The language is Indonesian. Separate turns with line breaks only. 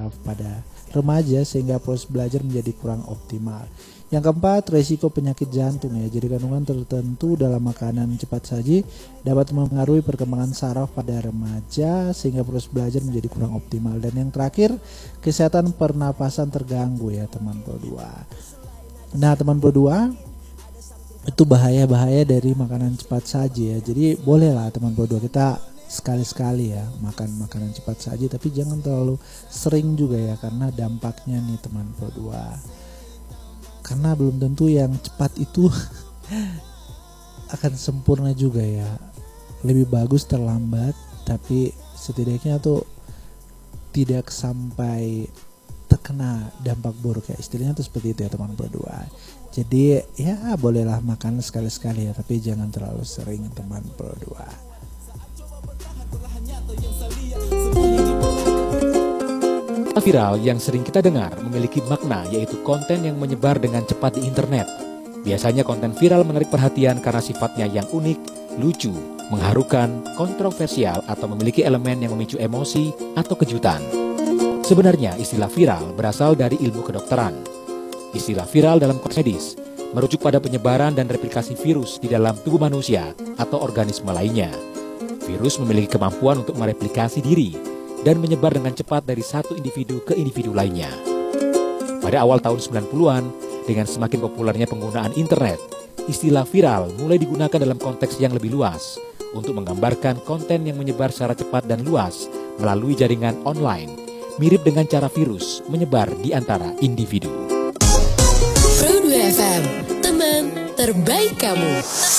saraf pada remaja sehingga proses belajar menjadi kurang optimal. Yang keempat, resiko penyakit jantung ya. Jadi kandungan tertentu dalam makanan cepat saji dapat mempengaruhi perkembangan saraf pada remaja sehingga proses belajar menjadi kurang optimal. Dan yang terakhir, kesehatan pernapasan terganggu ya teman Pro 2. Nah teman Pro 2, itu bahaya-bahaya dari makanan cepat saji ya. Jadi bolehlah teman Pro 2 kita sekali-sekali ya makan makanan cepat saji, tapi jangan terlalu sering juga ya karena dampaknya nih teman Pro 2. Karena belum tentu yang cepat itu akan sempurna juga ya. Lebih bagus terlambat, tapi setidaknya tuh tidak sampai terkena dampak buruk ya. Istilahnya tuh seperti itu ya teman Pro 2. Jadi ya bolehlah makan sekali-sekali ya, tapi jangan terlalu sering teman Pro 2.
Viral yang sering kita dengar memiliki makna, yaitu konten yang menyebar dengan cepat di internet. Biasanya konten viral menarik perhatian karena sifatnya yang unik, lucu, mengharukan, kontroversial, atau memiliki elemen yang memicu emosi atau kejutan. Sebenarnya istilah viral berasal dari ilmu kedokteran. Istilah viral dalam konteks medis merujuk pada penyebaran dan replikasi virus di dalam tubuh manusia atau organisme lainnya. Virus memiliki kemampuan untuk mereplikasi diri dan menyebar dengan cepat dari satu individu ke individu lainnya. Pada awal tahun 90-an, dengan semakin populernya penggunaan internet, istilah viral mulai digunakan dalam konteks yang lebih luas untuk menggambarkan konten yang menyebar secara cepat dan luas melalui jaringan online, mirip dengan cara virus menyebar di antara individu.
Pro 2 FM, teman terbaik kamu.